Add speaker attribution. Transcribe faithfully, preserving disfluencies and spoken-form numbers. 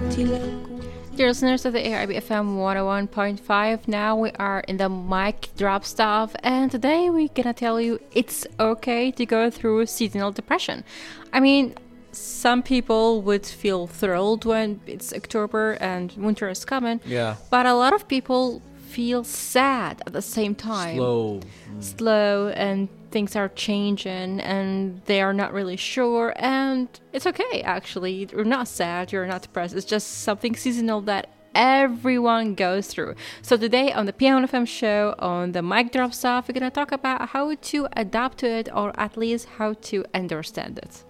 Speaker 1: Dear listeners of the A I B F M one oh one point five, now we are in the mic drop stuff, and today we're gonna tell you it's okay to go through seasonal depression. I mean, some people would feel thrilled when it's October and winter is coming,
Speaker 2: yeah,
Speaker 1: but a lot of people feel sad at the same time.
Speaker 2: Slow.
Speaker 1: Slow, and things are changing and they are not really sure, and it's okay actually. You're not sad, you're not depressed, it's just something seasonal that everyone goes through. So today on the P M F M show, on the mic drop stuff, we're gonna talk about how to adapt to it, or at least how to understand it.